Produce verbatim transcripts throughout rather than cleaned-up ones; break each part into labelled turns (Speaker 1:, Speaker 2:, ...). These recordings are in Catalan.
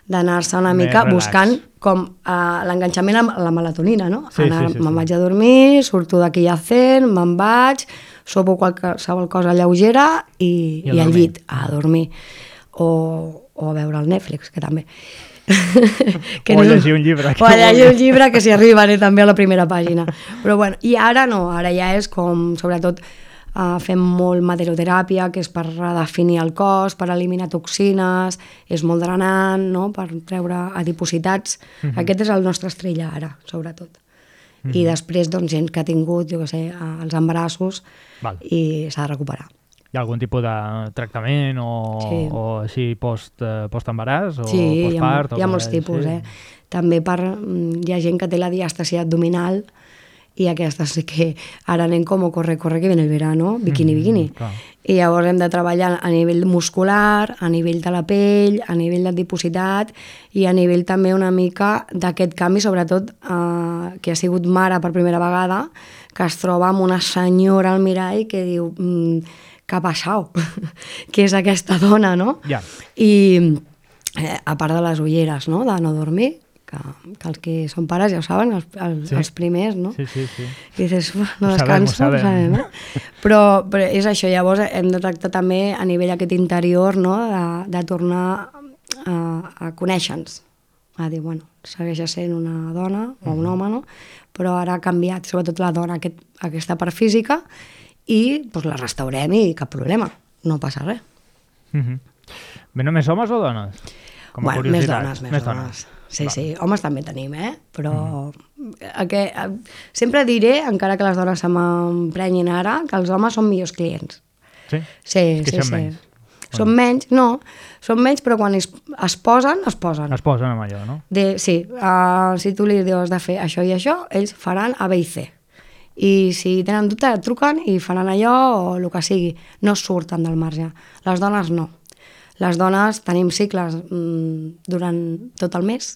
Speaker 1: d'anar-se una mica buscant com uh, l'enganxament amb la melatonina, no?
Speaker 2: Sí,
Speaker 1: Anar,
Speaker 2: sí, sí,
Speaker 1: me'n
Speaker 2: sí.
Speaker 1: vaig a dormir, surto d'aquí a cent, me'n vaig, sopo qualsevol cosa lleugera i,
Speaker 2: I a
Speaker 1: i al
Speaker 2: dormir.
Speaker 1: llit, a dormir. O, o a veure el Netflix, que també. que
Speaker 2: O a
Speaker 1: no-
Speaker 2: llegir un llibre.
Speaker 1: O a llegir un llibre, que s'hi arribaré també a la primera pàgina. Però bueno, i ara no, ara ja és com, sobretot, uh, fem molt maderoteràpia, que és per redefinir el cos, per eliminar toxines, és molt drenant, no?, per treure adipositats.
Speaker 2: Mhm.
Speaker 1: Aquest és el nostre estrella ara, sobretot. I després, doncs, gent que ha tingut, jo què sé, eh, els embarassos
Speaker 2: Val.
Speaker 1: i s'ha de recuperar.
Speaker 2: Hi ha algun tipus de tractament o,
Speaker 1: Sí.
Speaker 2: o així post, eh, post-embaràs o
Speaker 1: Sí, hi ha,
Speaker 2: postpart?
Speaker 1: hi ha
Speaker 2: o
Speaker 1: molts
Speaker 2: coses
Speaker 1: tipus,
Speaker 2: així?
Speaker 1: eh? També per, mm, hi ha gent que té la diàstasi abdominal i aquesta sí que ara anem com corre, corre, que viene el verano, bikini,
Speaker 2: Mhm,
Speaker 1: bikini.
Speaker 2: clar.
Speaker 1: I llavors hem de treballar a nivell muscular, a nivell de la pell, a nivell d'adipositat i a nivell també una mica d'aquest canvi, sobretot eh, que ha sigut mare per primera vegada, que es troba amb una senyora al mirall que diu mm, què ha passat? Què és aquesta dona, no?
Speaker 2: Ja.
Speaker 1: I eh, a part de les ulleres, no?, de no dormir, que, que els que són pares ja ho saben, els, els,
Speaker 2: Sí.
Speaker 1: els primers, no?
Speaker 2: Sí, sí, sí.
Speaker 1: I dices, "Uf, no
Speaker 2: Ho sabem,
Speaker 1: descanso,
Speaker 2: ho sabem."
Speaker 1: sabem, eh? Però, però és això, llavors hem de tractar també a nivell aquest interior, no?, de, de tornar a, a conèixer-nos, a dir, bueno, segueix sent una dona o un home, no?, però ara ha canviat, sobretot la dona, aquest, aquesta part física, i doncs, la restaurem i cap problema, no passa res.
Speaker 2: Mhm. Venen més homes o dones? Com a
Speaker 1: Bueno, més
Speaker 2: curiositat.
Speaker 1: dones, més, dones. Sí, sí, homes també tenim, eh? Però el que, el, sempre diré, encara que les dones se m'emprenyin ara, que els homes són millors clients.
Speaker 2: Sí?
Speaker 1: Sí,
Speaker 2: Es
Speaker 1: sí,
Speaker 2: queixen
Speaker 1: sí.
Speaker 2: menys.
Speaker 1: Són menys, no, són menys, però quan es, es posen, es posen.
Speaker 2: Es posen amb allò, no?
Speaker 1: De, sí, uh, si tu li dius de fer això i això, ells faran A, B i C. I si tenen dubte, et truquen i faran allò o el que sigui. No surten del marge. Les dones no. Les dones tenim cicles mm, durant tot el mes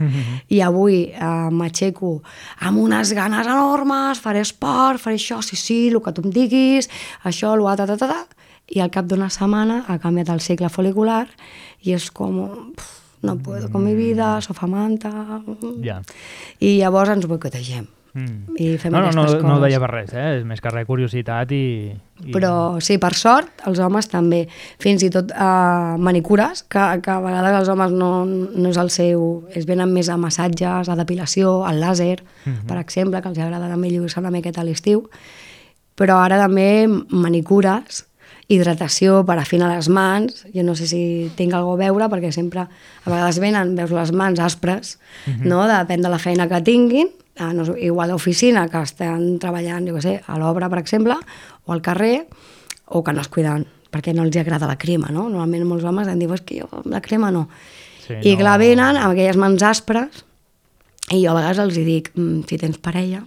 Speaker 1: i avui eh, m'aixeco amb unes ganes enormes, faré esport, faré això, sí, sí, el que tu em diguis, això, el ta, ta, ta, ta, i al cap d'una setmana ha canviat el cicle folicular i és com, pf, no puedo con mi vida, sofamanta,
Speaker 2: Ja.
Speaker 1: i llavors ens boicotegem.
Speaker 2: Mm.
Speaker 1: I fem
Speaker 2: no, no, no,
Speaker 1: aquestes
Speaker 2: no ho
Speaker 1: coses.
Speaker 2: deia per res, eh? És més que res curiositat i... i...
Speaker 1: Però sí, per sort, els homes també. Fins i tot eh, manicures, que, que a vegades els homes no, no és el seu... Es venen més a massatges, a depilació, al làser,
Speaker 2: Mhm.
Speaker 1: per exemple, que els agrada també lluir-se una miqueta a l'estiu. Però ara també manicures, hidratació per afinar les mans. Jo no sé si tinc alguna cosa a veure, perquè sempre a vegades venen, veus les mans aspres, no? Depèn de la feina que tinguin, ah, no, igual d'oficina, que estan treballant, jo què sé, a l'obra, per exemple, o al carrer, o que no es cuiden, perquè no els agrada la crema, no? Normalment molts homes em diuen, és que jo la crema no.
Speaker 2: Sí,
Speaker 1: I
Speaker 2: no...
Speaker 1: clar, venen amb aquelles mans aspres, i jo a vegades els hi dic, mm, si tens parella,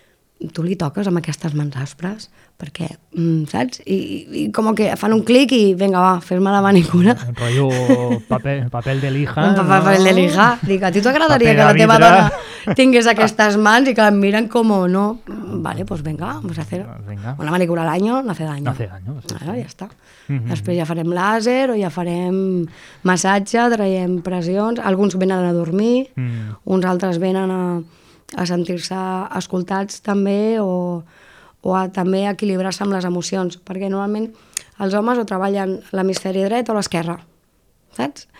Speaker 1: tu li toques amb aquestes mans aspres, perquè, mm, saps? I, i, I com que fan un clic i, vinga, va, fes-me la manicura.
Speaker 2: Un rotllo paper, paper de lija.
Speaker 1: Un paper de lija. Dic, a ti t'agradaria
Speaker 2: Paper
Speaker 1: que la
Speaker 2: de
Speaker 1: teva
Speaker 2: vidre.
Speaker 1: dona tingués aquestes mans i que em miren com no. Vale, pues venga, vamos a hacer
Speaker 2: Venga.
Speaker 1: una manicura al año, no hace daño.
Speaker 2: No hace daño, sí,
Speaker 1: Claro,
Speaker 2: sí.
Speaker 1: ja està.
Speaker 2: Mhm.
Speaker 1: Després ja farem làser o ja farem massatge, traiem pressions. Alguns venen a dormir,
Speaker 2: Mm.
Speaker 1: uns altres venen a, a sentir-se escoltats també o, o a també equilibrar-se amb les emocions, perquè normalment els homes o treballen l'hemisferi dret o l'esquerra, saps?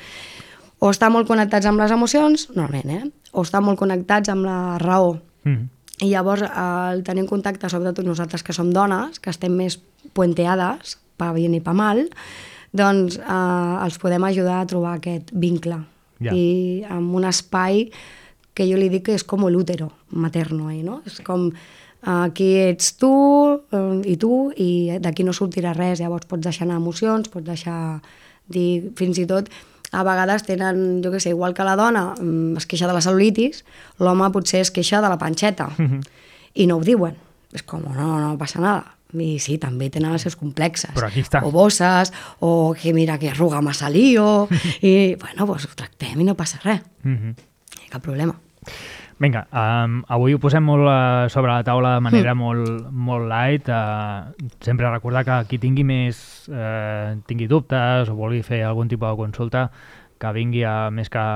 Speaker 1: O estan molt connectats amb les emocions, normalment, eh? O estan molt connectats amb la raó.
Speaker 2: Mm.
Speaker 1: I llavors, al tenir en contacte, sobretot nosaltres que som dones, que estem més puenteades, pa bien i pa mal, doncs eh, els podem ajudar a trobar aquest vincle.
Speaker 2: Ja.
Speaker 1: I amb un espai que jo li dic que és com l'útero materno, eh, no? És com eh, aquí ets tu eh, i tu, i d'aquí no sortirà res. Llavors pots deixar anar emocions, pots deixar dir, fins i tot, a vegades tenen, jo què sé, igual que la dona mm, es queixa de la cel·lulitis, l'home potser es queixa de la panxeta,
Speaker 2: Mhm.
Speaker 1: i no ho diuen. És com, no, no passa nada. I sí, també tenen els seus complexes.
Speaker 2: Però aquí està.
Speaker 1: O bosses, o que mira que arruga massa lío, i bueno, doncs ho tractem i no passa res.
Speaker 2: Mhm.
Speaker 1: Cap problema.
Speaker 2: Vinga, um, avui ho posem molt uh, sobre la taula de manera mm. molt, molt light. Uh, sempre recordar que qui tingui més, uh, tingui dubtes o vulgui fer algun tipus de consulta, que vingui a més que